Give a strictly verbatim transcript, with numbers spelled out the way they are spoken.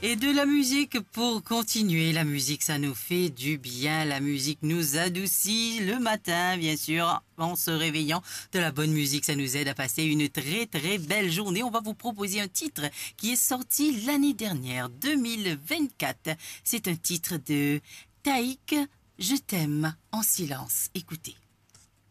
Et de la musique pour continuer. La musique, ça nous fait du bien. La musique nous adoucit le matin, bien sûr, en se réveillant. De la bonne musique, ça nous aide à passer une très très belle journée. On va vous proposer un titre qui est sorti l'année dernière, deux mille vingt-quatre. C'est un titre de Taïk, Je t'aime en silence. Écoutez.